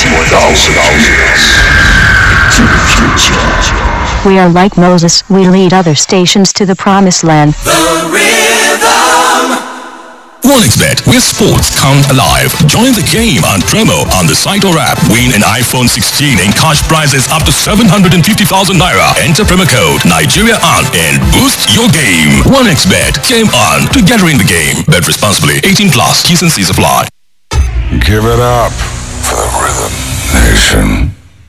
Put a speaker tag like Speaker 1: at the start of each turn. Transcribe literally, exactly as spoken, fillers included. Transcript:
Speaker 1: four thousand years to the future.
Speaker 2: We are like Moses, we lead other stations to the promised land.
Speaker 3: The Rhythm!
Speaker 4: OneXBet, where sports come alive. Join the game on promo on the site or app. Win an iPhone sixteen and cash prizes up to seven hundred fifty thousand naira. Enter promo code Nigeria on and boost your game. OneXBet, game on, together in the game. Bet responsibly. eighteen plus. T's and C's apply.
Speaker 1: Give it up for the Rhythm Nation.